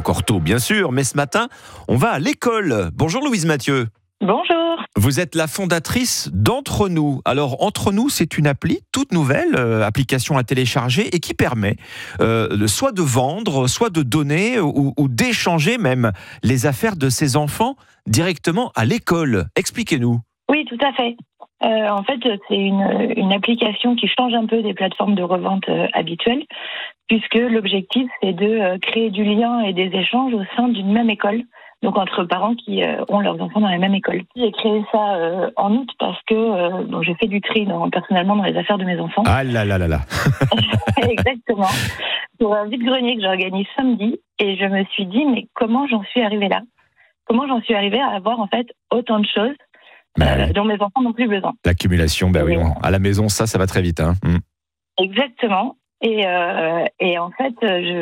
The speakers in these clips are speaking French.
encore tôt, bien sûr, mais ce matin, on va à l'école. Bonjour Louise Mathieu. Bonjour. Vous êtes la fondatrice d'Entre Nous. Alors, Entre Nous, c'est une appli toute nouvelle, application à télécharger et qui permet soit de vendre, soit de donner ou d'échanger même les affaires de ses enfants directement à l'école. Expliquez-nous. Oui, tout à fait. En fait, c'est une application qui change un peu des plateformes de revente habituelles, puisque l'objectif, c'est de créer du lien et des échanges au sein d'une même école. Donc entre parents qui ont leurs enfants dans la même école. J'ai créé ça en août parce que j'ai fait du tri personnellement dans les affaires de mes enfants. Ah là là là là. Exactement. Pour un vide-grenier que j'organise samedi, et je me suis dit, mais comment j'en suis arrivée là ? Comment j'en suis arrivée à avoir en fait autant de choses dont mes enfants n'ont plus besoin ? L'accumulation, oui. À la maison, ça va très vite. Hein. Exactement. Et en fait,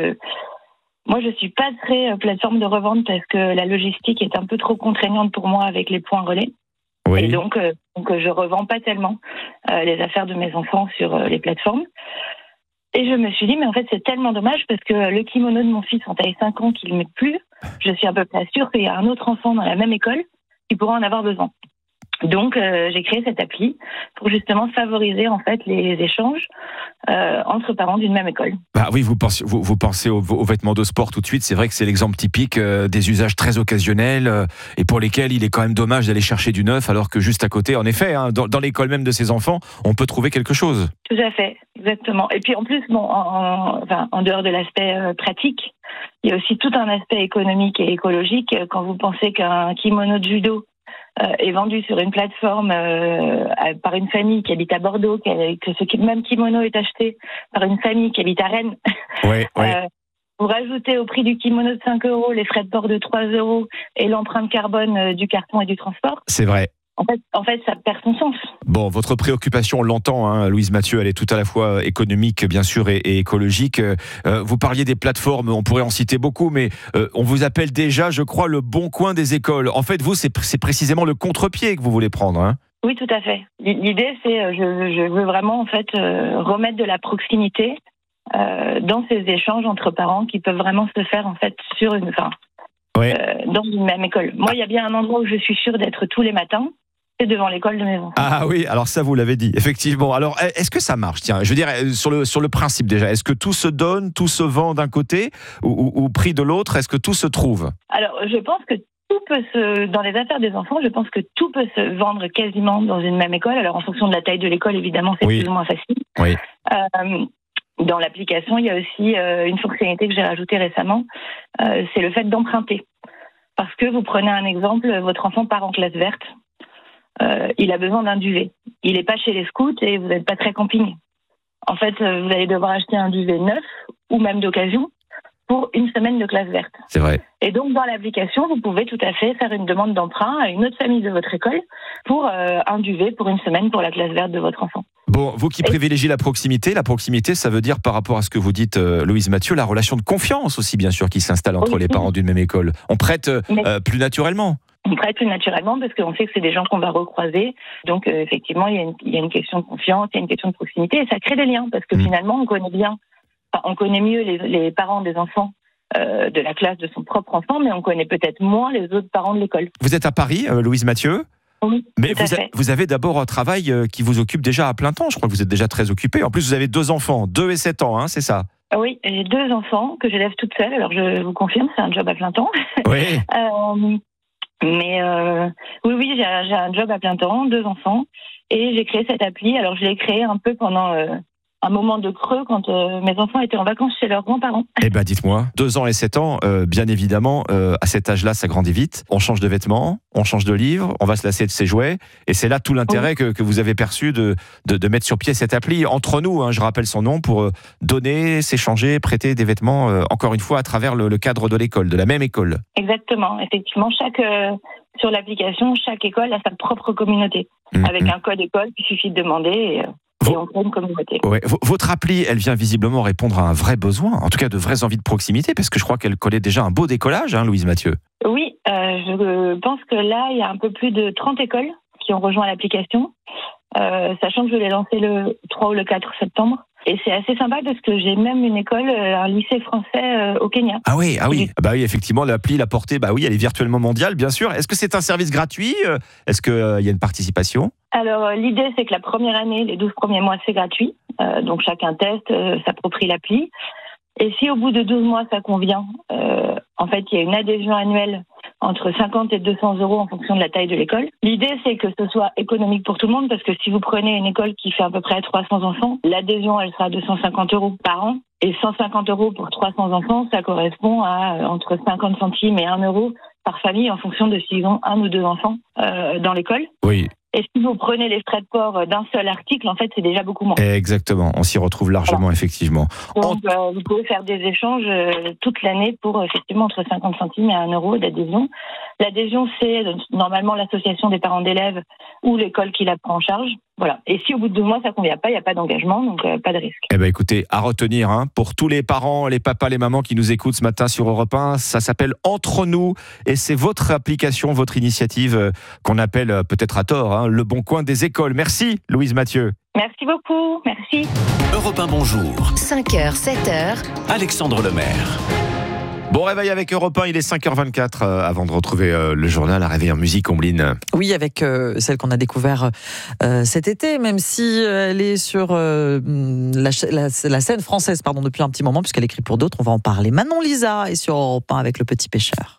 moi, je suis pas très plateforme de revente parce que la logistique est un peu trop contraignante pour moi avec les points relais. Oui. Et donc je revends pas tellement les affaires de mes enfants sur les plateformes. Et je me suis dit, mais en fait, c'est tellement dommage parce que le kimono de mon fils en taille 5 ans qu'il ne met plus, je suis à peu près sûre qu'il y a un autre enfant dans la même école qui pourra en avoir besoin. Donc, j'ai créé cette appli pour justement favoriser en fait les échanges entre parents d'une même école. Bah oui, vous pensez aux vêtements de sport tout de suite. C'est vrai que c'est l'exemple typique des usages très occasionnels et pour lesquels il est quand même dommage d'aller chercher du neuf, alors que juste à côté, en effet, dans l'école même de ses enfants, on peut trouver quelque chose. Tout à fait, exactement. Et puis en plus, en dehors de l'aspect pratique, il y a aussi tout un aspect économique et écologique. Quand vous pensez qu'un kimono de judo est vendu sur une plateforme par une famille qui habite à Bordeaux, que ce même kimono est acheté par une famille qui habite à Rennes. Oui. Vous rajoutez au prix du kimono de 5 € les frais de port de 3 € et l'empreinte carbone du carton et du transport. C'est vrai. En fait, ça perd son sens. Bon, votre préoccupation, on l'entend, Louise Mathieu, elle est tout à la fois économique, bien sûr, et écologique. Vous parliez des plateformes, on pourrait en citer beaucoup, mais on vous appelle déjà, je crois, le bon coin des écoles. En fait, vous, c'est précisément le contre-pied que vous voulez prendre, hein ? Oui, tout à fait. L'idée, c'est, je veux vraiment, en fait, remettre de la proximité dans ces échanges entre parents qui peuvent vraiment se faire, en fait, dans une même école. Moi, il y a bien un endroit où je suis sûre d'être tous les matins. C'est devant l'école de mes enfants. Ah oui, alors ça vous l'avez dit, effectivement. Alors, est-ce que ça marche ? Tiens, je veux dire, sur le principe déjà, est-ce que tout se donne, tout se vend d'un côté ou prix de l'autre ? Est-ce que tout se trouve ? Alors, je pense que tout peut dans les affaires des enfants, je pense que tout peut se vendre quasiment dans une même école. Alors, en fonction de la taille de l'école, évidemment, c'est plus ou moins facile. Oui. Dans l'application, il y a aussi une fonctionnalité que j'ai rajoutée récemment, c'est le fait d'emprunter. Parce que vous prenez un exemple, votre enfant part en classe verte, il a besoin d'un duvet. Il n'est pas chez les scouts et vous n'êtes pas très camping. En fait, vous allez devoir acheter un duvet neuf ou même d'occasion pour une semaine de classe verte. C'est vrai. Et donc, dans l'application, vous pouvez tout à fait faire une demande d'emprunt à une autre famille de votre école pour un duvet pour une semaine pour la classe verte de votre enfant. Bon, vous qui privilégiez la proximité, ça veut dire par rapport à ce que vous dites, Louise Mathieu, la relation de confiance aussi, bien sûr, qui s'installe entre les parents d'une même école. On prête plus naturellement. On prête plus naturellement parce qu'on sait que c'est des gens qu'on va recroiser. Donc, effectivement, il y a une question de confiance, il y a une question de proximité et ça crée des liens parce que finalement, on connaît mieux les parents des enfants de la classe de son propre enfant, mais on connaît peut-être moins les autres parents de l'école. Vous êtes à Paris, Louise Mathieu ? Oui, mais vous avez d'abord un travail qui vous occupe déjà à plein temps. Je crois que vous êtes déjà très occupée. En plus, vous avez 2 enfants, 2 et 7 ans, c'est ça ? Oui, j'ai 2 enfants que j'élève toute seule. Alors, je vous confirme, c'est un job à plein temps. Oui. Mais oui, j'ai un job à plein temps, 2 enfants. Et j'ai créé cette appli. Alors, je l'ai créée un peu pendant un moment de creux quand mes enfants étaient en vacances chez leurs grands-parents. Eh bien, dites-moi, 2 ans et 7 ans, bien évidemment, à cet âge-là, ça grandit vite. On change de vêtements, on change de livre, on va se lasser de ses jouets. Et c'est là tout l'intérêt que vous avez perçu de mettre sur pied cette appli. Entre nous, je rappelle son nom, pour donner, s'échanger, prêter des vêtements, encore une fois, à travers le cadre de l'école, de la même école. Exactement. Effectivement, sur l'application, chaque école a sa propre communauté. Avec un code école, il suffit de demander et on crée une communauté. Ouais. Votre appli, elle vient visiblement répondre à un vrai besoin, en tout cas de vraies envies de proximité, parce que je crois qu'elle connaît déjà un beau décollage, Louise Mathieu. Oui, je pense que là, il y a un peu plus de 30 écoles qui ont rejoint l'application, sachant que je l'ai lancée le 3 ou le 4 septembre. Et c'est assez sympa parce que j'ai même une école, un lycée français au Kenya. Ah oui. Bah oui, effectivement, l'appli, la portée, bah oui, elle est virtuellement mondiale, bien sûr. Est-ce que c'est un service gratuit ? Est-ce qu'il y a une participation ? Alors, l'idée, c'est que la première année, les 12 premiers mois, c'est gratuit. Donc, chacun teste, s'approprie l'appli. Et si au bout de 12 mois, ça convient, en fait, il y a une adhésion annuelle entre 50 et 200 euros en fonction de la taille de l'école. L'idée, c'est que ce soit économique pour tout le monde, parce que si vous prenez une école qui fait à peu près 300 enfants, l'adhésion, elle sera de 250 euros par an. Et 150 euros pour 300 enfants, ça correspond à entre 50 centimes et 1 euro par famille en fonction de s'ils ont 1 ou 2 enfants dans l'école. Oui. Et si vous prenez les frais de port d'un seul article, en fait, c'est déjà beaucoup moins. Exactement, on s'y retrouve largement, voilà. Effectivement. Donc, vous pouvez faire des échanges toute l'année pour effectivement entre 50 centimes et 1 euro d'adhésion. L'adhésion, c'est normalement l'association des parents d'élèves ou l'école qui la prend en charge. Voilà. Et si au bout de 2 mois, ça ne convient pas, il n'y a pas d'engagement, donc pas de risque. Eh bien, écoutez, à retenir, pour tous les parents, les papas, les mamans qui nous écoutent ce matin sur Europe 1, ça s'appelle Entre nous et c'est votre application, votre initiative qu'on appelle peut-être à tort, le bon coin des écoles. Merci, Louise Mathieu. Merci beaucoup, merci. Europe 1, bonjour. 5h, 7h. Alexandre Lemaire. Bon réveil avec Europe 1, il est 5h24 avant de retrouver le journal à réveil en musique, Ombline. Oui, avec celle qu'on a découvert cet été, même si elle est sur la scène française depuis un petit moment, puisqu'elle écrit pour d'autres. On va en parler. Manon Lisa est sur Europe 1 avec Le Petit Pêcheur.